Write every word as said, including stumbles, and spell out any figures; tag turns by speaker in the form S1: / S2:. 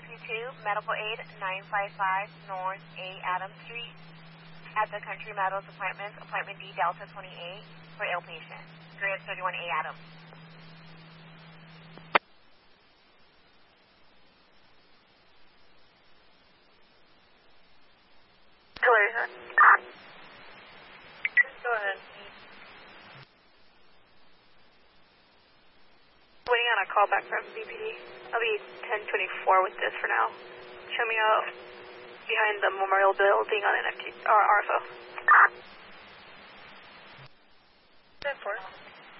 S1: fifty-two, medical aid, nine five five North A. Adams Street. At the Country Metals appointment, appointment D Delta twenty-eight for ill patient. Grid thirty-one A Adams.
S2: Hillary, sir. Go ahead. Waiting on a call back from B P D. I'll be ten twenty-four with this for now. Show me out behind the Memorial Building on N F T or R F O. ten four.